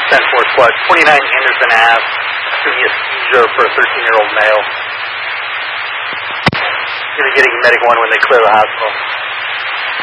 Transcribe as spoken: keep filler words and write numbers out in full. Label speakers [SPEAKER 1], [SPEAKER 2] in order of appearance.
[SPEAKER 1] ten four squad, twenty-nine Anderson Ave, giving you a seizure for a thirteen-year-old male. Going to be getting a medic one when they clear the hospital.